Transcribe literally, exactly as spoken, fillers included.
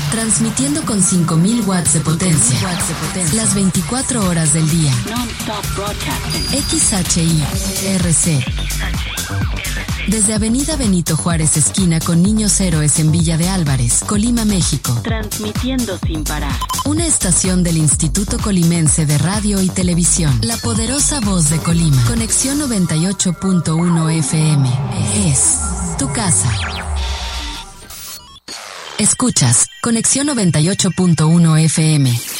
Transmitiendo con cinco mil watts de potencia. Las veinticuatro horas del día. X H I R C. Desde Avenida Benito Juárez, esquina con Niños Héroes en Villa de Álvarez, Colima, México. Transmitiendo sin parar. Una estación del Instituto Colimense de Radio y Televisión. La poderosa voz de Colima. Conexión noventa y ocho punto uno F M. Es tu casa. Escuchas Conexión noventa y ocho punto uno F M.